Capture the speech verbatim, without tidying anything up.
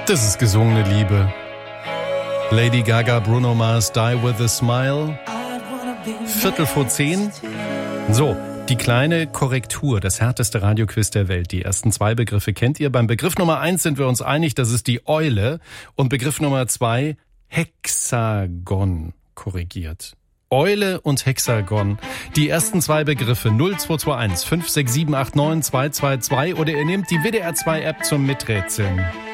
Das ist gesungene Liebe. Lady Gaga, Bruno Mars, Die With A Smile. Viertel vor zehn. So, die kleine Korrektur, das härteste Radioquiz der Welt. Die ersten zwei Begriffe kennt ihr. Beim Begriff Nummer eins sind wir uns einig, das ist die Eule. Und Begriff Nummer zwei, Hexagon, korrigiert. Eule und Hexagon. Die ersten zwei Begriffe null zwei zwei eins fünf sechs sieben acht neun zwei zwei zwei oder ihr nehmt die W D R zwei App zum Miträtseln.